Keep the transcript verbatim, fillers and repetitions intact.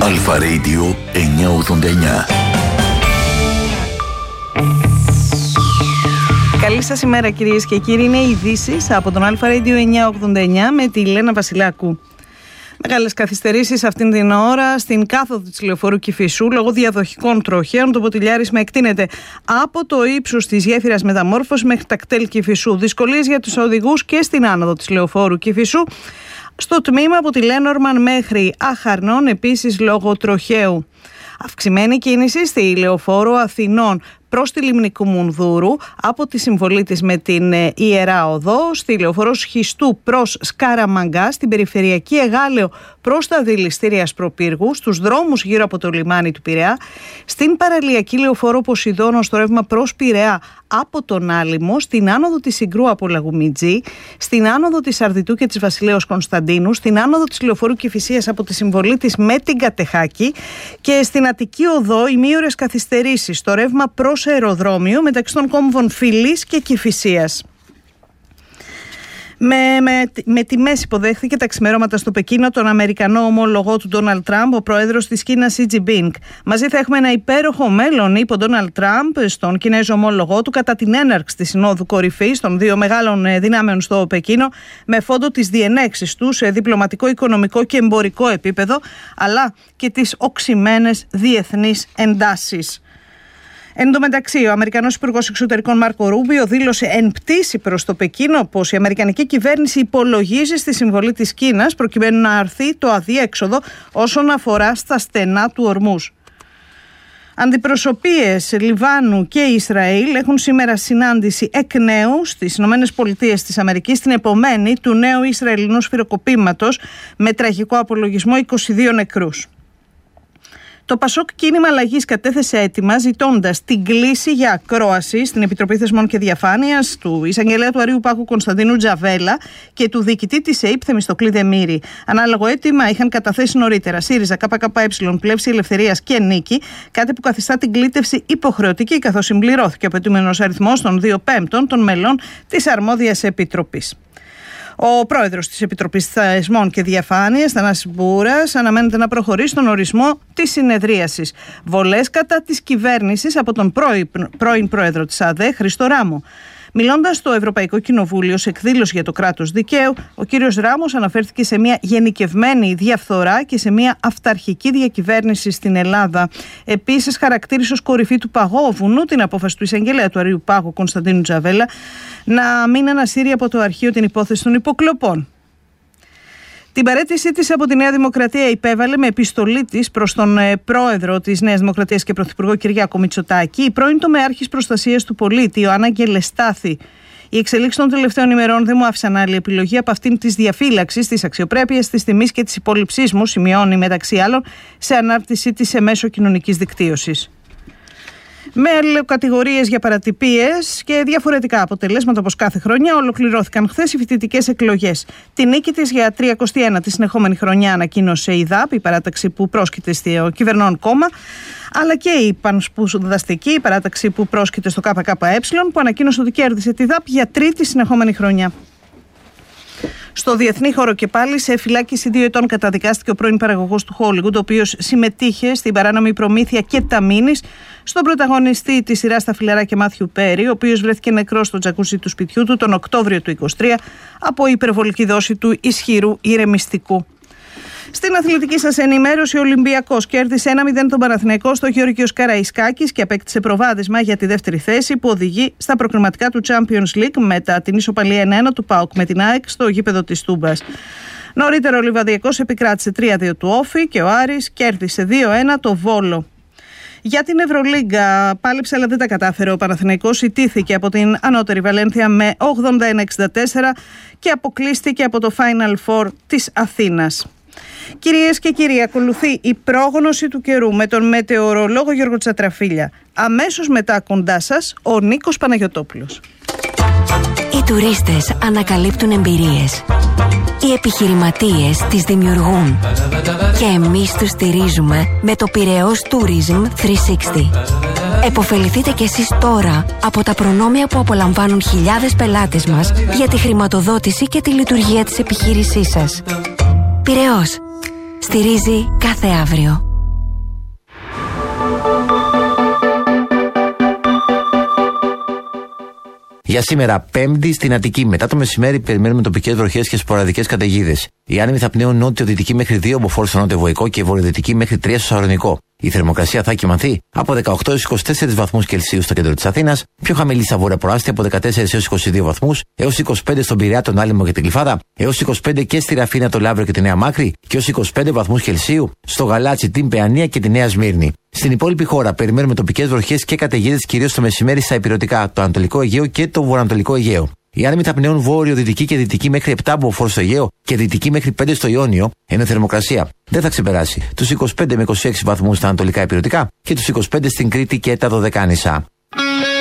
Αλφα Radio εννιακόσια ογδόντα εννιά. Καλή σας ημέρα κυρίες και κύριοι, είναι οι ειδήσεις από τον Αλφα Radio εννιακόσια ογδόντα εννιά με τη Λένα Βασιλάκου. Μεγάλες καθυστερήσεις αυτήν την ώρα στην κάθοδο της λεωφορείου Κηφισού λόγω διαδοχικών τροχαίων. Το ποτηλιάρισμα εκτείνεται από το ύψος της γέφυρας Μεταμόρφωσης μέχρι τα κτέλ Κηφισού. Δυσκολίες για τους οδηγούς και στην άνοδο της λεωφόρου Κηφισού. Στο τμήμα από τη Λένορμαν μέχρι Αχαρνών επίσης λόγω τροχαίου. Αυξημένη κίνηση στη λεωφόρο Αθηνών προς τη Λίμνη Κουμουνδούρου από τη συμβολή της με την Ιερά Οδό, στη λεωφόρο Σχιστού προς Σκαραμαγκά, στην περιφερειακή Εγάλεο προς τα δηληστήρια Ασπροπύργου, στους δρόμους γύρω από το λιμάνι του Πειραιά, στην παραλιακή λεωφόρο Ποσειδώνο στο ρεύμα προς Πειραιά από τον Άλυμο, στην άνοδο της Συγκρού από Λαγουμιτζή, στην άνοδο της Αρδιτού και της Βασιλέως Κωνσταντίνου, στην άνοδο της λεωφόρου Κηφισίας από τη συμβολή της με την Κατεχάκη και στην Αττική Οδό ημίωρες καθυστερήσεις στο ρεύμα προς αεροδρόμιο μεταξύ των κόμβων Φιλής και Κηφισίας. Με, με, με τιμές υποδέχθηκε τα ξημερώματα στο Πεκίνο τον Αμερικανό ομόλογό του Ντόναλντ Τραμπ, ο πρόεδρος της Κίνας Σι Τζινπίνγκ. Μαζί θα έχουμε ένα υπέροχο μέλλον, είπε ο Ντόναλντ Τραμπ στον Κινέζο ομόλογό του κατά την έναρξη της Συνόδου Κορυφής των δύο μεγάλων δυνάμεων στο Πεκίνο, με φόντο τις διενέξεις του σε διπλωματικό, οικονομικό και εμπορικό επίπεδο, αλλά και τις οξυμένες διεθνείς εντάσεις. Εν τω μεταξύ, ο Αμερικανός Υπουργός Εξωτερικών Μάρκο Ρούμπιο δήλωσε εν πτήση προς το Πεκίνο πως η Αμερικανική κυβέρνηση υπολογίζει στη συμβολή της Κίνας προκειμένου να αρθεί το αδιέξοδο όσον αφορά στα στενά του Ορμούζ. Αντιπροσωπείες Λιβάνου και Ισραήλ έχουν σήμερα συνάντηση εκ νέου στις Ηνωμένες Πολιτείες της Αμερικής, την επομένη του νέου Ισραηλινού σφυροκοπήματος με τραγικό απολογισμό είκοσι δύο νεκρούς. Το Πασόκ Κίνημα Αλλαγής κατέθεσε αίτημα ζητώντας την κλήση για ακρόαση στην Επιτροπή Θεσμών και Διαφάνειας του εισαγγελέα του Αρείου Πάγου Κωνσταντίνου Τζαβέλα και του διοικητή της ΕΥΠ Θεμιστοκλή Δεμήρη. Ανάλογο αίτημα είχαν καταθέσει νωρίτερα ΣΥΡΙΖΑ, ΚΚΕ, Πλεύση Ελευθερίας και Νίκη, κάτι που καθιστά την κλήτευση υποχρεωτική, καθώς συμπληρώθηκε ο απαιτούμενος αριθμός των δύο πέμπτων των μελών της αρμόδιας επιτροπής. Ο πρόεδρος της Επιτροπής Θεσμών και Διαφάνειας, Θανάσης Μπούρας, αναμένεται να προχωρήσει στον ορισμό της συνεδρίασης. Βολές κατά της κυβέρνησης από τον πρώην, πρώην πρόεδρο της ΑΔΕ, Χρήστο Ράμο. Μιλώντας στο Ευρωπαϊκό Κοινοβούλιο σε εκδήλωση για το κράτος δικαίου, ο κύριος Ράμος αναφέρθηκε σε μια γενικευμένη διαφθορά και σε μια αυταρχική διακυβέρνηση στην Ελλάδα. Επίσης, χαρακτήρισε ως κορυφή του παγόβουνου την απόφαση του εισαγγελέα του Αρείου Πάγου Κωνσταντίνου Τζαβέλα να μην ανασύρει από το αρχείο την υπόθεση των υποκλοπών. Την παραίτησή της από τη Νέα Δημοκρατία υπέβαλε με επιστολή της προς τον πρόεδρο της Νέας Δημοκρατίας και πρωθυπουργό Κυριάκο Μητσοτάκη η πρώην τομεάρχης προστασίας του πολίτη, Ιωάννα Γκελεστάθη. Οι εξελίξεις των τελευταίων ημερών δεν μου άφησαν άλλη επιλογή από αυτήν της διαφύλαξης, της αξιοπρέπειας, της τιμής και της υπόλοιψής μου, σημειώνει μεταξύ άλλων σε ανάρτησή της σε μέσο κοινωνικής δικτύωσης. Με αλληλοκατηγορίες για παρατυπίες και διαφορετικά αποτελέσματα όπως κάθε χρονιά, ολοκληρώθηκαν χθες οι φοιτητικές εκλογές. Τη νίκη της για τριακοστή ένατη συνεχόμενη χρονιά ανακοίνωσε η ΔΑΠ, η παράταξη που πρόσκειται στο κυβερνών κόμμα, αλλά και η Πανσπουδαστική, η παράταξη που πρόσκειται στο ΚΚΕ, που ανακοίνωσε ότι κέρδισε τη ΔΑΠ για τρίτη συνεχόμενη χρονιά. Στο διεθνή χώρο και πάλι, σε φυλάκιση δύο ετών καταδικάστηκε ο πρώην παραγωγός του Hollywood, ο οποίος συμμετείχε στην παράνομη προμήθεια κεταμίνης στον πρωταγωνιστή της σειράς Τα Φιλαράκια Μάθιου Πέρι, ο οποίος βρέθηκε νεκρός στο τζακούσι του σπιτιού του τον Οκτώβριο του είκοσι τρία από υπερβολική δόση του ισχυρού ηρεμιστικού. Στην αθλητική σας ενημέρωση, ο Ολυμπιακός κέρδισε ένα μηδέν τον Παναθηναϊκό στο Γεώργιος Καραϊσκάκης και απέκτησε προβάδισμα για τη δεύτερη θέση που οδηγεί στα προκριματικά του Champions League μετά την ισοπαλία ένα ένα του ΠΑΟΚ με την ΑΕΚ στο γήπεδο της Τούμπας. Νωρίτερα ο Λιβαδιακός επικράτησε τρία δύο του Όφη και ο Άρης κέρδισε δύο ένα το Βόλο. Για την Ευρωλίγκα πάλεψε αλλά δεν τα κατάφερε. Ο Παναθηναϊκός ιτήθηκε από την ανώτερη Βαλένθια με ογδόντα ένα εξήντα τέσσερα και αποκλείστηκε από το Final Four της Αθήνας. Κυρίες και κύριοι, ακολουθεί η πρόγνωση του καιρού με τον μετεωρολόγο Γιώργο Τσατραφίλια. Αμέσως μετά κοντά σας ο Νίκος Παναγιωτόπουλος. Οι τουρίστες ανακαλύπτουν εμπειρίες. Οι επιχειρηματίες τις δημιουργούν. Και εμείς τους στηρίζουμε με το Πειραιώς Tourism τριακόσια εξήντα. Εποφεληθείτε κι εσείς τώρα από τα προνόμια που απολαμβάνουν χιλιάδες πελάτες μας για τη χρηματοδότηση και τη λειτουργία της επιχείρησής σας. Πειραιώς. Στηρίζει κάθε αύριο. Για σήμερα, Πέμπτη, στην Αττική, μετά το μεσημέρι, περιμένουμε τοπικές βροχές και σποραδικές καταιγίδες. Οι άνεμοι θα πνέουν νότιο-δυτική μέχρι δύο μποφόρ στο νότιο-βοϊκό και βορειοδυτική μέχρι τρία στο Σαλονικό. Η θερμοκρασία θα κυμανθεί από δεκαοκτώ έως είκοσι τέσσερις βαθμούς Κελσίου στο κέντρο της Αθήνας, πιο χαμηλή στα βόρεια προάστια από δεκατέσσερις έως είκοσι δύο βαθμούς, έως είκοσι πέντε στον Πειραιά, τον Άλυμο και την Γλυφάδα, έως είκοσι πέντε και στη Ραφίνα, το Λαύριο και τη Νέα Μάκρη και έως είκοσι πέντε βαθμούς Κελσίου στο Γαλάτσι, την Παιανία και τη Νέα Σμύρνη. Στην υπόλοιπη χώρα περιμένουμε τοπικές βροχές και καταιγίδες κυρίως το μεσημέρι στα υπηρετικά, το Ανατολικό Αιγαίο και το Βορειοανατολικό Αιγαίο. Οι άνεμοι θα πνέουν βόρειο-δυτική και δυτική μέχρι επτά μποφόρ στο Αιγαίο και δυτική μέχρι πέντε στο Ιόνιο, ενώ η θερμοκρασία δεν θα ξεπεράσει τους είκοσι πέντε με είκοσι έξι βαθμούς στα ανατολικά υπηρετικά και τους είκοσι πέντε στην Κρήτη και τα Δωδεκάνησα.